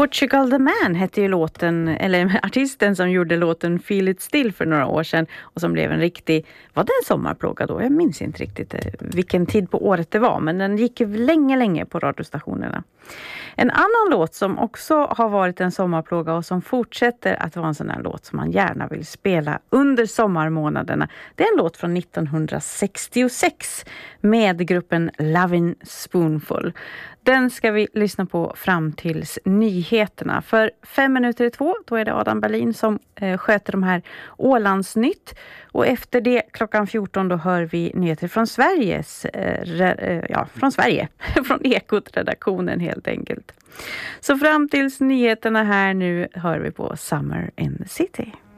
Portugal the Man hette ju låten, eller artisten som gjorde låten Feel It Still för några år sedan och som blev en riktig, var det en sommarplåga då? Jag minns inte riktigt vilken tid på året det var, men den gick länge på radiostationerna. En annan låt som också har varit en sommarplåga och som fortsätter att vara en sån här låt som man gärna vill spela under sommarmånaderna, det är en låt från 1966 med gruppen Lovin' Spoonful. Den ska vi lyssna på fram tills nyheterna. För 5:55, då är det Adam Berlin som sköter de här Ålandsnytt. Och efter det klockan 14 då hör vi nyheter från från Sverige. Från Ekot-redaktionen helt enkelt. Så fram tills nyheterna här nu hör vi på Summer in the City.